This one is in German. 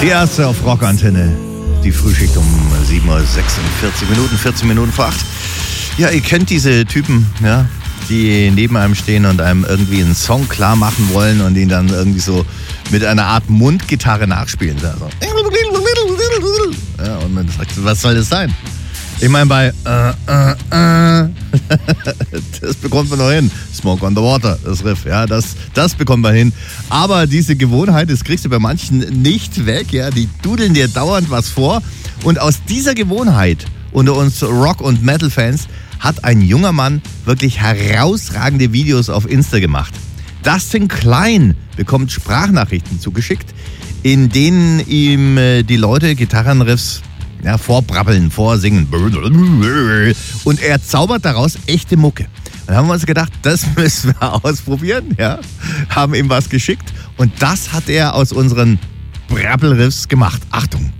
Die erste auf Rockantenne. Die Frühschicht um 7:46 Uhr, 14 Minuten vor 8. Ja, ihr kennt diese Typen, ja, die neben einem stehen und einem irgendwie einen Song klar machen wollen und ihn dann irgendwie so mit einer Art Mundgitarre nachspielen. Also. Ja, und man sagt, was soll das sein? Ich meine, bei das bekommt man noch hin. Smoke on the Water, das Riff, ja, das bekommt man hin. Aber diese Gewohnheit, das kriegst du bei manchen nicht weg, ja, die dudeln dir dauernd was vor. Und aus dieser Gewohnheit unter uns Rock- und Metal-Fans hat ein junger Mann wirklich herausragende Videos auf Insta gemacht. Dustin Klein bekommt Sprachnachrichten zugeschickt, in denen ihm die Leute Gitarrenriffs vorbrabbeln, vorsingen. Und er zaubert daraus echte Mucke. Dann haben wir uns gedacht, das müssen wir ausprobieren. Ja? Haben ihm was geschickt und das hat er aus unseren Brabbelriffs gemacht. Achtung!